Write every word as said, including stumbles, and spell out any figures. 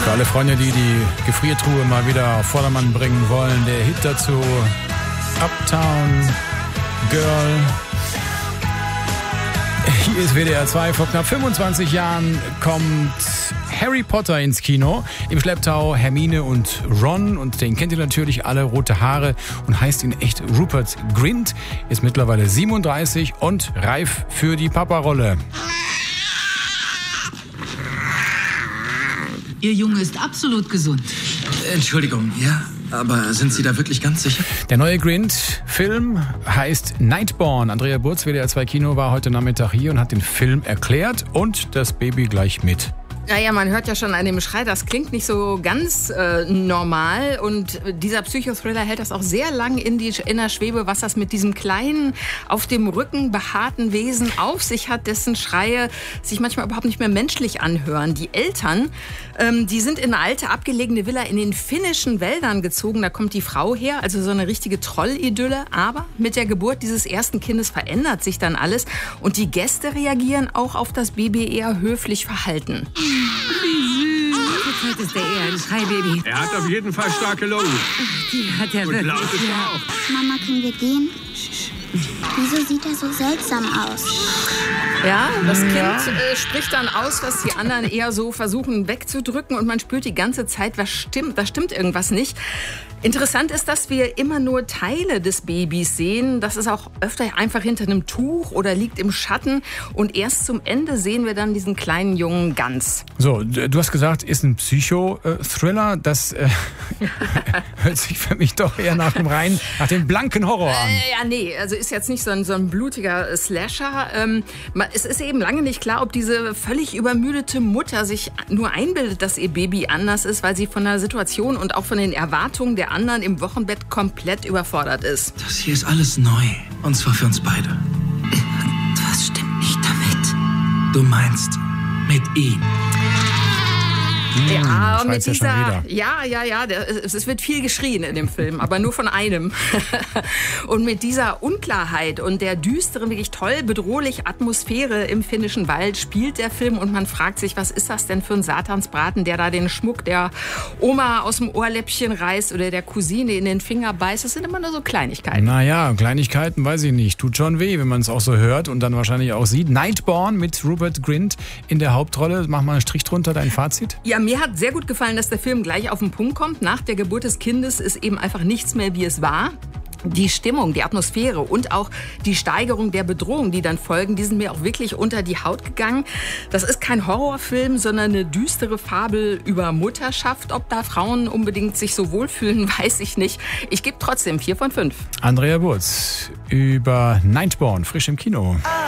Für alle Freunde, die die Gefriertruhe mal wieder auf Vordermann bringen wollen, der Hit dazu Uptown Girl. Hier ist W D R zwei. Vor knapp fünfundzwanzig Jahren kommt Harry Potter ins Kino. Im Schlepptau Hermine und Ron. Und den kennt ihr natürlich alle, rote Haare und heißt ihn echt Rupert Grint. Ist mittlerweile siebenunddreißig und reif für die Papa-Rolle. Ihr Junge ist absolut gesund. Entschuldigung, ja, aber sind Sie da wirklich ganz sicher? Der neue Grint-Film heißt Nightborn. Andrea Burz, W D R zwei Kino, war heute Nachmittag hier und hat den Film erklärt und das Baby gleich mit. Naja, man hört ja schon an dem Schrei, das klingt nicht so ganz äh, normal. Und dieser Psychothriller hält das auch sehr lang in, die, in der Schwebe, was das mit diesem kleinen, auf dem Rücken behaarten Wesen auf sich hat, dessen Schreie sich manchmal überhaupt nicht mehr menschlich anhören. Die Eltern, ähm, die sind in eine alte, abgelegene Villa in den finnischen Wäldern gezogen. Da kommt die Frau her, also so eine richtige Trollidylle. Aber mit der Geburt dieses ersten Kindes verändert sich dann alles. Und die Gäste reagieren auch auf das Baby eher höflich verhalten. Zurzeit ist er eher ein Schreibaby. Er hat auf jeden Fall starke Lungen. Die hat er Und wirklich. laut ist er auch. Mama, können wir gehen? Wieso sieht er so seltsam aus? Ja, das Kind äh, spricht dann aus, was die anderen eher so versuchen wegzudrücken und man spürt die ganze Zeit, was stimmt, da stimmt irgendwas nicht. Interessant ist, dass wir immer nur Teile des Babys sehen. Das ist auch öfter einfach hinter einem Tuch oder liegt im Schatten. Und erst zum Ende sehen wir dann diesen kleinen Jungen ganz. So, du hast gesagt, ist ein Psycho-Thriller. Das äh, hört sich für mich doch eher nach dem rein, nach dem blanken Horror an. Äh, ja, nee, also ist jetzt nicht so ein, so ein blutiger Slasher. Ähm, es ist eben lange nicht klar, ob diese völlig übermüdete Mutter sich nur einbildet, dass ihr Baby anders ist, weil sie von der Situation und auch von den Erwartungen der anderen im Wochenbett komplett überfordert ist. Das hier ist alles neu. Und zwar für uns beide. Was stimmt nicht damit? Du meinst mit ihm. Ja, Hm, mit ja schon dieser, wieder. ja, ja, ja, der, es, es wird viel geschrien in dem Film, aber nur von einem. Und mit dieser Unklarheit und der düsteren, wirklich toll bedrohlich Atmosphäre im finnischen Wald spielt der Film und man fragt sich, was ist das denn für ein Satansbraten, der da den Schmuck der Oma aus dem Ohrläppchen reißt oder der Cousine in den Finger beißt. Das sind immer nur so Kleinigkeiten. Naja, Kleinigkeiten weiß ich nicht. Tut schon weh, wenn man es auch so hört und dann wahrscheinlich auch sieht. Nightborn mit Rupert Grint in der Hauptrolle. Mach mal einen Strich drunter, dein Fazit. Ja, mir hat sehr gut gefallen, dass der Film gleich auf den Punkt kommt. Nach der Geburt des Kindes ist eben einfach nichts mehr, wie es war. Die Stimmung, die Atmosphäre und auch die Steigerung der Bedrohung, die dann folgen, die sind mir auch wirklich unter die Haut gegangen. Das ist kein Horrorfilm, sondern eine düstere Fabel über Mutterschaft. Ob da Frauen unbedingt sich so wohlfühlen, weiß ich nicht. Ich gebe trotzdem vier von fünf. Andrea Burz über Nightborn, frisch im Kino.